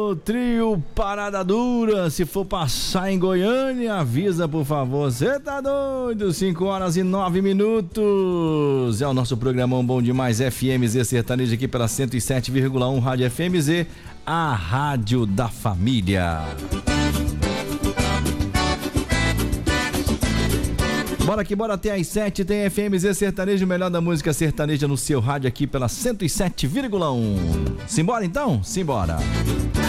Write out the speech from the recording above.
Alô, trio Parada Dura, se for passar em Goiânia, avisa por favor, cê tá doido, 5h09. É o nosso programão bom demais, FMZ Sertanejo aqui pela 107,1 Rádio FMZ, a rádio da família. Bora que bora, até às 7 tem FMZ Sertanejo, o melhor da música sertaneja no seu rádio aqui pela 107,1. Simbora então? Simbora.